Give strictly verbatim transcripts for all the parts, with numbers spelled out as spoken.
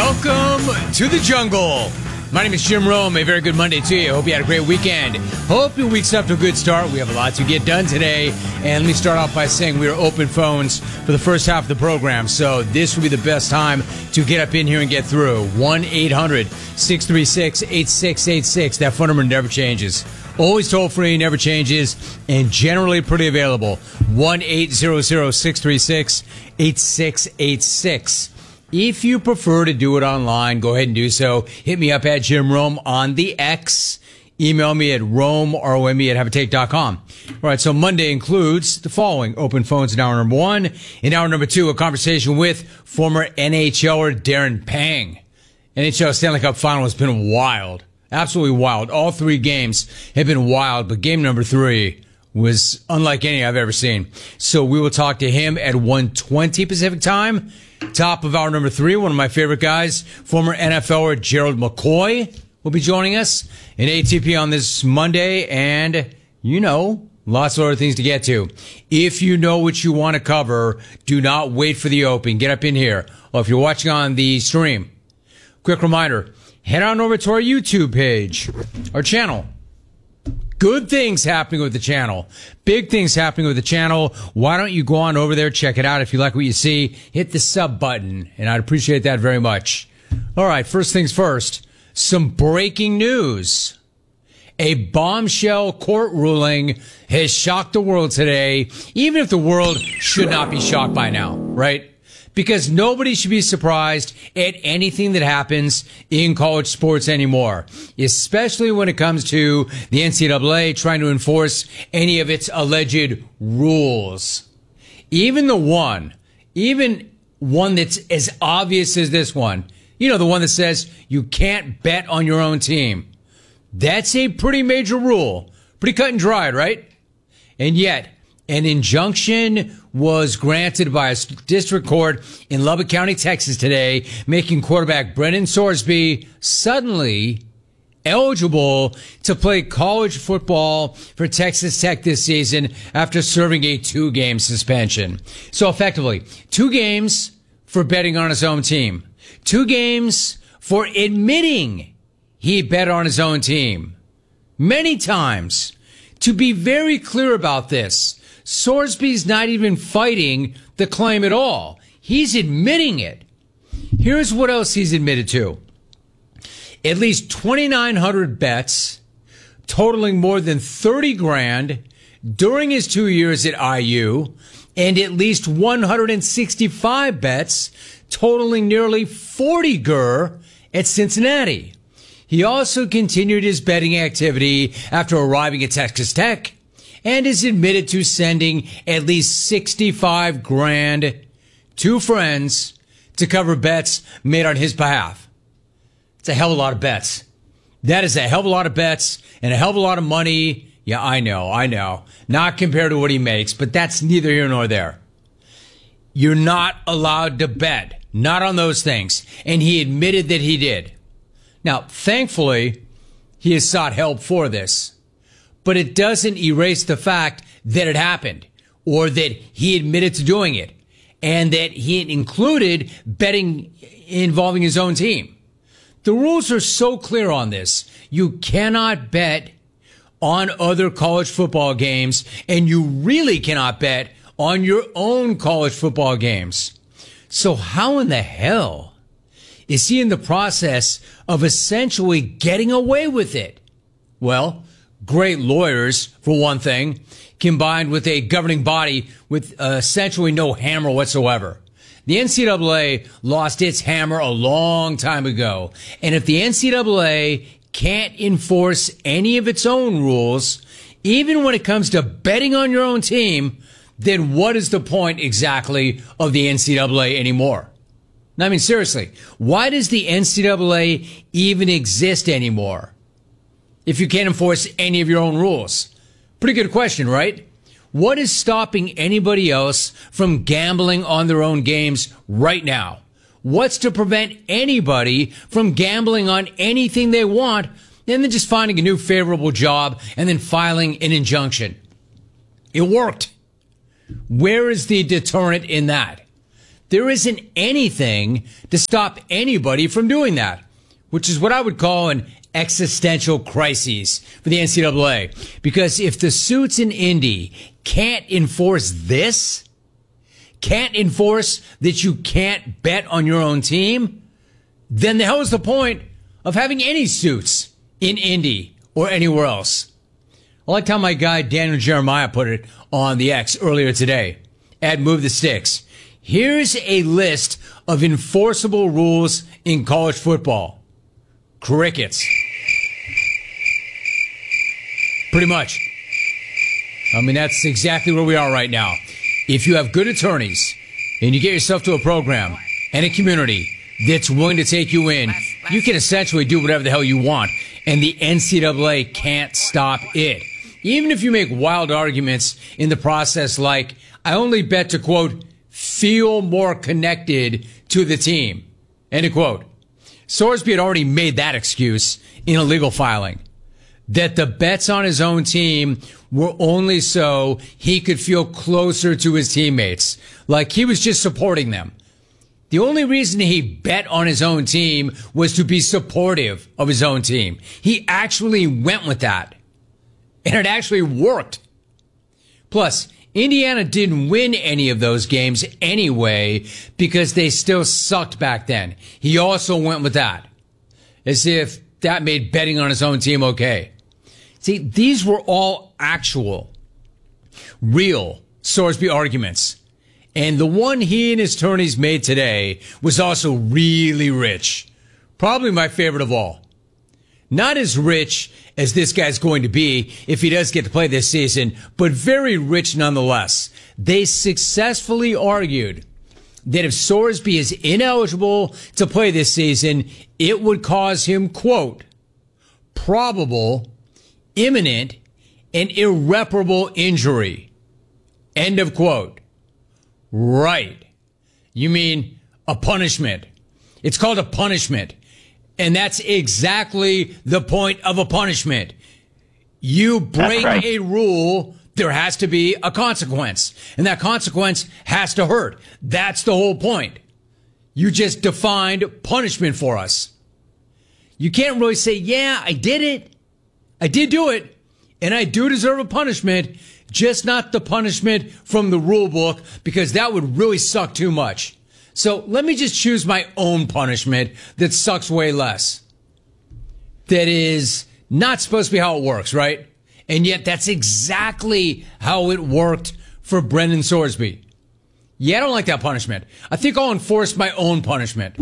Welcome to the jungle. My name is Jim Rome. A very good Monday to you. Hope you had a great weekend. Hope your week's up to a good start. We have a lot to get done today. And let me start off by saying we are open phones for the first half of the program. So this will be the best time to get up in here and get through. one eight hundred six three six eight six eight six. That phone number never changes. Always toll free, never changes, and generally pretty available. one eight hundred six three six eight six eight six. If you prefer to do it online, go ahead and do so. Hit me up at Jim Rome on the X. Email me at Rome, R O M E, at have a take dot com. All right, so Monday includes the following. Open phones in hour number one. In hour number two, a conversation with former N H L er Darren Pang. N H L Stanley Cup Final has been wild. Absolutely wild. All three games have been wild, but game number three was unlike any I've ever seen. So we will talk to him at one twenty Pacific time. Top of hour number three, one of my favorite guys, former N F L er Gerald McCoy will be joining us in A T P on this Monday, and, you know, lots of other things to get to. If you know what you want to cover, do not wait for the open. Get up in here. Or if you're watching on the stream, quick reminder, head on over to our YouTube page, our channel. Good things happening with the channel. Big things happening with the channel. Why don't you go on over there, check it out. If you like what you see, hit the sub button, and I'd appreciate that very much. All right, first things first, some breaking news. A bombshell court ruling has shocked the world today, even if the world should not be shocked by now, right? Because nobody should be surprised at anything that happens in college sports anymore, especially when it comes to the N C double A trying to enforce any of its alleged rules. Even the one, even one that's as obvious as this one, you know, the one that says you can't bet on your own team. That's a pretty major rule. Pretty cut and dried, right? And yet, an injunction was granted by a district court in Lubbock County, Texas today, making quarterback Brendan Sorsby suddenly eligible to play college football for Texas Tech this season after serving a two-game suspension. So effectively, two games for betting on his own team. Two games for admitting he bet on his own team. Many times. To be very clear about this, Sorsby's not even fighting the claim at all. He's admitting it. Here's what else he's admitted to. At least twenty-nine hundred bets, totaling more than thirty grand during his two years at I U, and at least one hundred sixty-five bets, totaling nearly forty gur at Cincinnati. He also continued his betting activity after arriving at Texas Tech, and is admitted to sending at least sixty-five grand to friends to cover bets made on his behalf. It's a hell of a lot of bets. That is a hell of a lot of bets and a hell of a lot of money. Yeah, I know, I know. Not compared to what he makes, but that's neither here nor there. You're not allowed to bet. Not on those things. And he admitted that he did. Now, thankfully, he has sought help for this. But it doesn't erase the fact that it happened, or that he admitted to doing it, and that he included betting involving his own team. The rules are so clear on this. You cannot bet on other college football games, and you really cannot bet on your own college football games. So how in the hell is he in the process of essentially getting away with it? Well, great lawyers, for one thing, combined with a governing body with uh, essentially no hammer whatsoever. The N C double A lost its hammer a long time ago. And if the N C double A can't enforce any of its own rules, even when it comes to betting on your own team, then what is the point exactly of the N C double A anymore? I mean, seriously, why does the N C double A even exist anymore if you can't enforce any of your own rules? Pretty good question, right? What is stopping anybody else from gambling on their own games right now? What's to prevent anybody from gambling on anything they want and then just finding a new favorable job and then filing an injunction? It worked. Where is the deterrent in that? There isn't anything to stop anybody from doing that, which is what I would call an existential crisis for the N C double A. Because if the suits in Indy can't enforce this, can't enforce that you can't bet on your own team, then the hell is the point of having any suits in Indy or anywhere else? I liked how my guy Daniel Jeremiah put it on the X earlier today. At Move the Sticks. Here's a list of enforceable rules in college football. Crickets. Pretty much. I mean, that's exactly where we are right now. If you have good attorneys and you get yourself to a program and a community that's willing to take you in, you can essentially do whatever the hell you want, and the N C double A can't stop it. Even if you make wild arguments in the process like, I only bet to, quote, feel more connected to the team, end of quote. Sorsby had already made that excuse in a legal filing, that the bets on his own team were only so he could feel closer to his teammates, like he was just supporting them. The only reason he bet on his own team was to be supportive of his own team. He actually went with that, and it actually worked. Plus, Indiana didn't win any of those games anyway because they still sucked back then. He also went with that, as if that made betting on his own team okay. See, these were all actual, real Sorsby arguments. And the one he and his attorneys made today was also really rich. Probably my favorite of all. Not as rich as this guy's going to be if he does get to play this season, but very rich nonetheless. They successfully argued that if Sorsby is ineligible to play this season, it would cause him, quote, probable, imminent, and irreparable injury, end of quote. Right. You mean a punishment. It's called a punishment. And that's exactly the point of a punishment. You break right. a rule, there has to be a consequence. And that consequence has to hurt. That's the whole point. You just defined punishment for us. You can't really say, yeah, I did it. I did do it. And I do deserve a punishment. Just not the punishment from the rule book, because that would really suck too much. So let me just choose my own punishment that sucks way less. That is not supposed to be how it works, right? And yet that's exactly how it worked for Brendan Sorsby. Yeah, I don't like that punishment. I think I'll enforce my own punishment.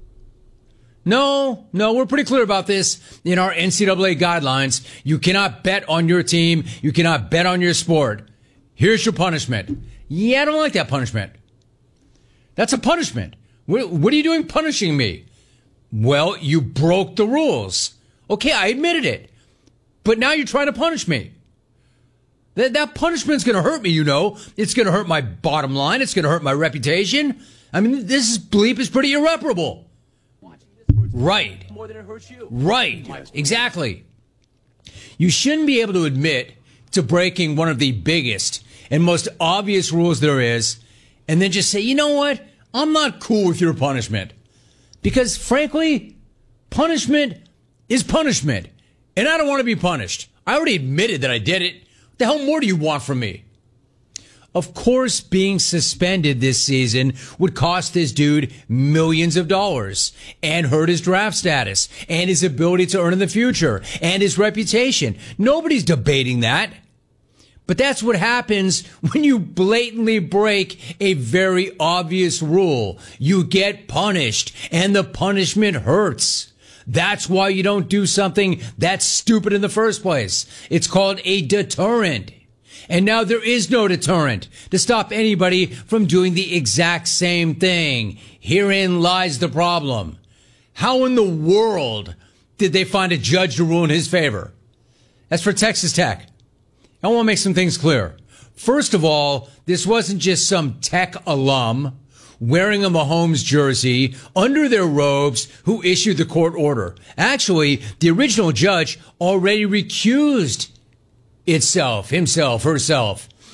No, no, we're pretty clear about this in our N C double A guidelines. You cannot bet on your team. You cannot bet on your sport. Here's your punishment. Yeah, I don't like that punishment. That's a punishment. What, what are you doing punishing me? Well, you broke the rules. Okay, I admitted it. But now you're trying to punish me. That, that punishment's going to hurt me, you know. It's going to hurt my bottom line. It's going to hurt my reputation. I mean, this is, bleep is pretty irreparable. Right. More than it hurts you. Right. Exactly. You shouldn't be able to admit to breaking one of the biggest and most obvious rules there is, and then just say, you know what? I'm not cool with your punishment. Because, frankly, punishment is punishment. And I don't want to be punished. I already admitted that I did it. What the hell more do you want from me? Of course, being suspended this season would cost this dude millions of dollars and hurt his draft status and his ability to earn in the future and his reputation. Nobody's debating that. But that's what happens when you blatantly break a very obvious rule. You get punished, and the punishment hurts. That's why you don't do something that's stupid in the first place. It's called a deterrent. And now there is no deterrent to stop anybody from doing the exact same thing. Herein lies the problem. How in the world did they find a judge to rule in his favor? As for Texas Tech, I want to make some things clear. First of all, this wasn't just some Tech alum wearing a Mahomes jersey under their robes who issued the court order. Actually, the original judge already recused itself, himself, herself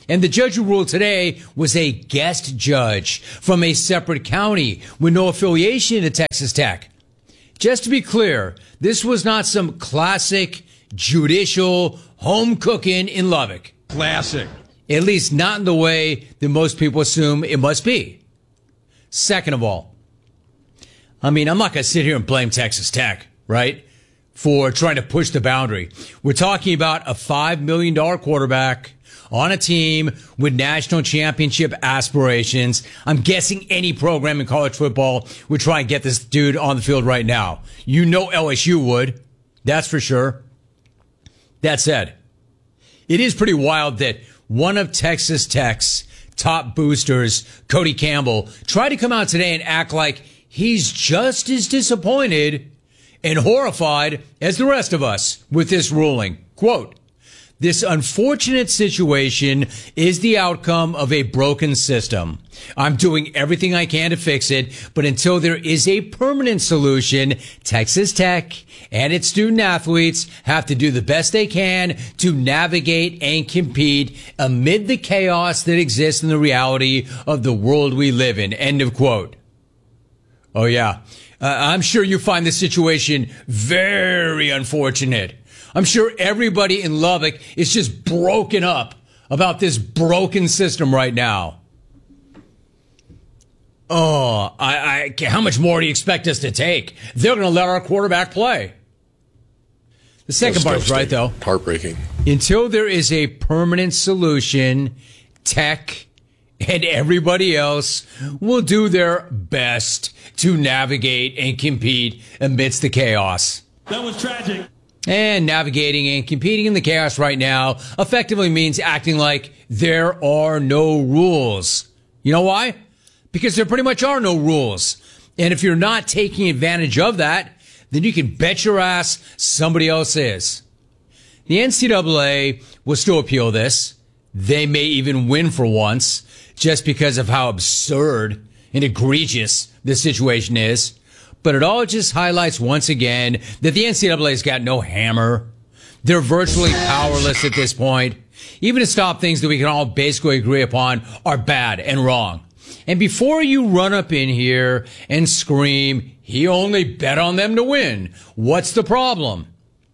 And the judge who ruled today was a guest judge from a separate county with no affiliation to Texas Tech. Just to be clear, this was not some classic judicial home cooking in Lubbock. Classic. At least not in the way that most people assume it must be. Second of all, I mean, I'm not going to sit here and blame Texas Tech, right, for trying to push the boundary. We're talking about a five million dollars quarterback on a team with national championship aspirations. I'm guessing any program in college football would try and get this dude on the field right now. You know L S U would. That's for sure. That said, it is pretty wild that one of Texas Tech's top boosters, Cody Campbell, tried to come out today and act like he's just as disappointed and horrified as the rest of us with this ruling. Quote, "This unfortunate situation is the outcome of a broken system. I'm doing everything I can to fix it, but until there is a permanent solution, Texas Tech and its student athletes have to do the best they can to navigate and compete amid the chaos that exists in the reality of the world we live in." End of quote. Oh, yeah. Uh, I'm sure you find this situation very unfortunate. I'm sure everybody in Lubbock is just broken up about this broken system right now. Oh, I, I, how much more do you expect us to take? They're going to let our quarterback play. The second part is right, though. Heartbreaking. Until there is a permanent solution, Tech and everybody else will do their best to navigate and compete amidst the chaos. That was tragic. And navigating and competing in the chaos right now effectively means acting like there are no rules. You know why? Because there pretty much are no rules. And if you're not taking advantage of that, then you can bet your ass somebody else is. The N C double A will still appeal this. They may even win for once, just because of how absurd and egregious this situation is. But it all just highlights once again that the N C double A's got no hammer. They're virtually powerless at this point, even to stop things that we can all basically agree upon are bad and wrong. And before you run up in here and scream, he only bet on them to win, what's the problem?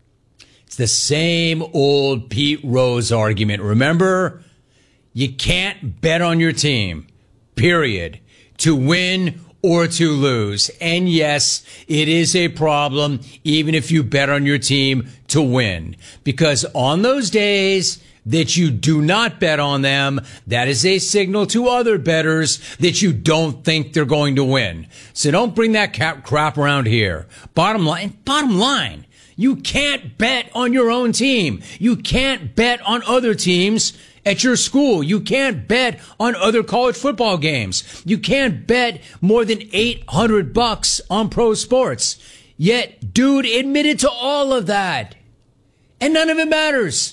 It's the same old Pete Rose argument. Remember? You can't bet on your team, period, to win or to lose. And yes, it is a problem even if you bet on your team to win. Because on those days that you do not bet on them, that is a signal to other bettors that you don't think they're going to win. So don't bring that cap crap around here. Bottom line, bottom line, you can't bet on your own team. You can't bet on other teams at your school. You can't bet on other college football games. You can't bet more than eight hundred bucks on pro sports. Yet, dude admitted to all of that. And none of it matters.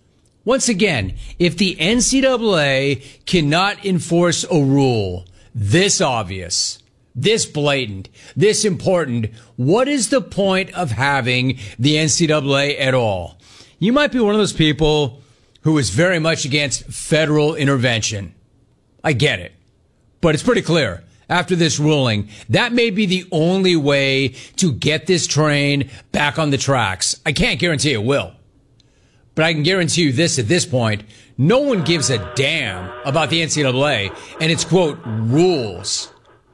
Once again, if the N C double A cannot enforce a rule this obvious, this blatant, this important, what is the point of having the N C double A at all? You might be one of those people who is very much against federal intervention. I get it. But it's pretty clear after this ruling, that may be the only way to get this train back on the tracks. I can't guarantee it will. But I can guarantee you this at this point, no one gives a damn about the N C double A and its, quote, rules.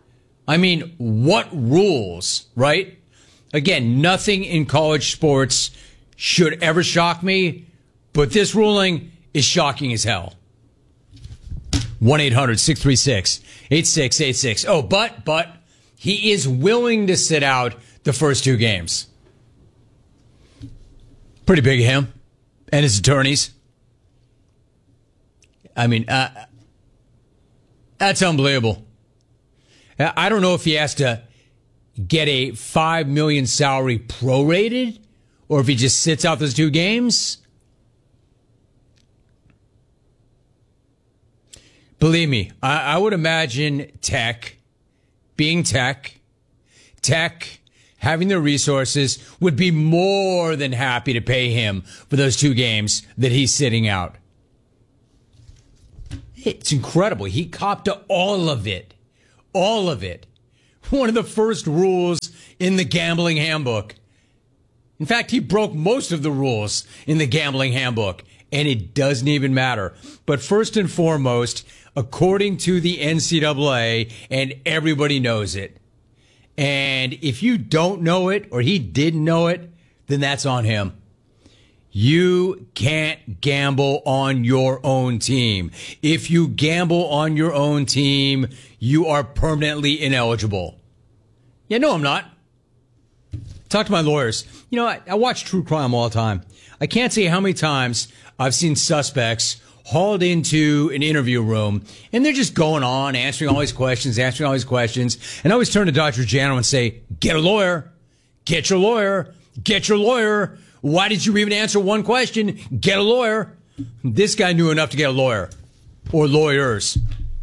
I mean, what rules, right? Again, nothing in college sports should ever shock me, but this ruling is shocking as hell. one eight hundred six three six eight six eight six. Oh, but, but, he is willing to sit out the first two games. Pretty big of him and his attorneys. I mean, uh, that's unbelievable. I don't know if he has to get a five million dollars salary prorated or if he just sits out those two games. Believe me, I, I would imagine Tech, being Tech, Tech having the resources, would be more than happy to pay him for those two games that he's sitting out. It's incredible. He copped to all of it. All of it. One of the first rules in the gambling handbook. In fact, he broke most of the rules in the gambling handbook, and it doesn't even matter. But first and foremost, according to the N C double A, and everybody knows it, and if you don't know it or he didn't know it, then that's on him. You can't gamble on your own team. If you gamble on your own team, you are permanently ineligible. Yeah, no, I'm not. Talk to my lawyers. You know, I, I watch true crime all the time. I can't say how many times I've seen suspects hauled into an interview room, and they're just going on, answering all these questions, answering all these questions. And I always turn to Doctor Jano and say, get a lawyer. Get your lawyer. Get your lawyer. Why did you even answer one question? Get a lawyer. This guy knew enough to get a lawyer. Or lawyers.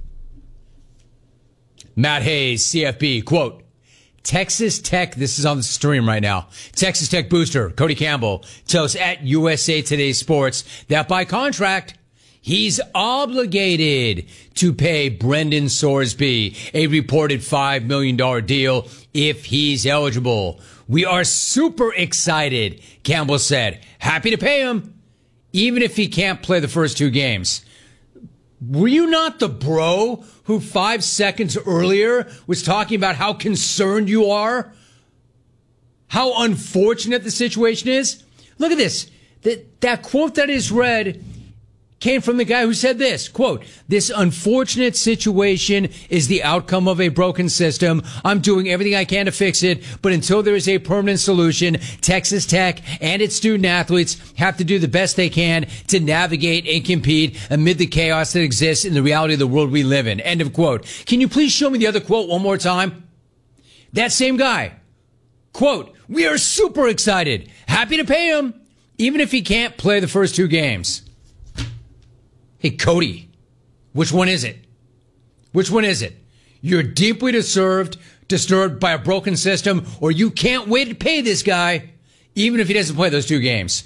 Matt Hayes, C F B, quote, Texas Tech, this is on the stream right now, Texas Tech booster Cody Campbell tells at U S A Today Sports that by contract, he's obligated to pay Brendan Sorsby a reported five million dollars deal if he's eligible. We are super excited, Campbell said. Happy to pay him, even if he can't play the first two games. Were you not the bro who five seconds earlier was talking about how concerned you are? How unfortunate the situation is? Look at this. That, that quote that is read came from the guy who said this, quote, this unfortunate situation is the outcome of a broken system. I'm doing everything I can to fix it, but until there is a permanent solution, Texas Tech and its student athletes have to do the best they can to navigate and compete amid the chaos that exists in the reality of the world we live in. End of quote. Can you please show me the other quote one more time? That same guy, quote, we are super excited, happy to pay him, even if he can't play the first two games. Hey, Cody, which one is it? Which one is it? You're deeply disturbed, disturbed by a broken system, or you can't wait to pay this guy, even if he doesn't play those two games.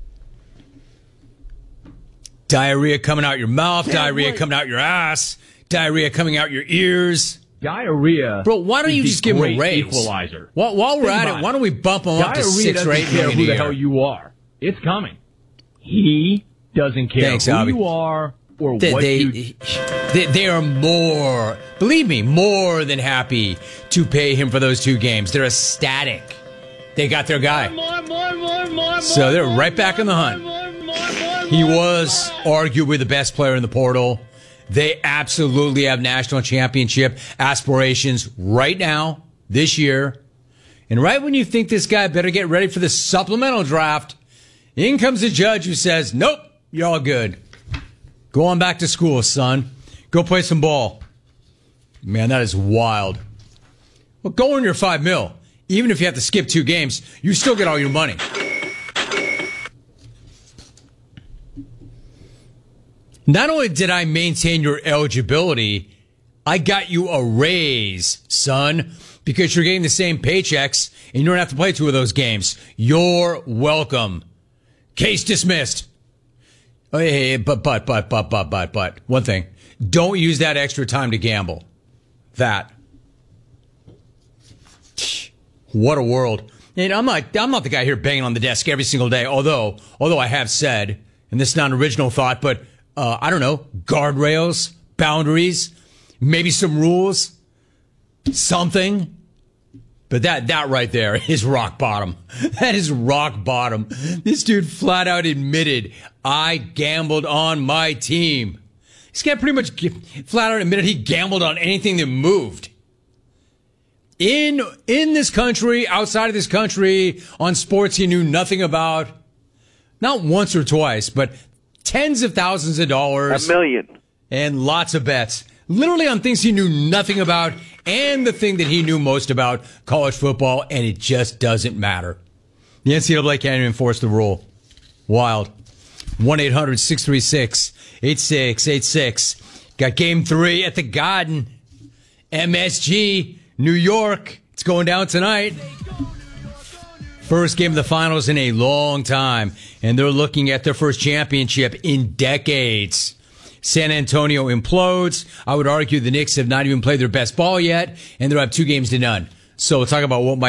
Diarrhea coming out your mouth, Can't diarrhea wait. coming out your ass, diarrhea coming out your ears. Diarrhea. Bro, why don't is you the just give him a great raise? Equalizer. While, while we're Think at about it, why don't we bump him up to Diarrhea six or doesn't eight care million who a the year? hell you are. It's coming. He doesn't care Thanks, who Avi. you are or They, what they, you. they, they are more, believe me, more than happy to pay him for those two games. They're ecstatic. They got their guy. More, more, more, more, So they're right back in the hunt. more, more, more, He more, was more. arguably the best player in the portal. They absolutely have national championship aspirations right now, this year. And right when you think this guy better get ready for the supplemental draft, in comes a judge who says, nope, you're all good. Go on back to school, son. Go play some ball. Man, that is wild. Well, go earn your five mil. Even if you have to skip two games, you still get all your money. Not only did I maintain your eligibility, I got you a raise, son, because you're getting the same paychecks and you don't have to play two of those games. You're welcome. Case dismissed. Oh, hey, hey, but, but, but, but, but, but, but, one thing. Don't use that extra time to gamble. That. What a world. And I'm not, I'm not the guy here banging on the desk every single day, although, although I have said, and this is not an original thought, but, uh, I don't know, guardrails, boundaries, maybe some rules, something. But that, that right there is rock bottom. That is rock bottom. This dude flat out admitted, I gambled on my team. This guy pretty much flat out admitted he gambled on anything that moved. In, in this country, outside of this country, on sports he knew nothing about. Not once or twice, but tens of thousands of dollars. A million. And lots of bets. Literally on things he knew nothing about and the thing that he knew most about, college football, and it just doesn't matter. The N C double A can't even enforce the rule. Wild. one eight hundred six three six eight six eight six. Got game three at the Garden. M S G, New York. It's going down tonight. First game of the finals in a long time, and they're looking at their first championship in decades. San Antonio implodes. I would argue the Knicks have not even played their best ball yet, and they'll have two games to none. So we'll talk about what might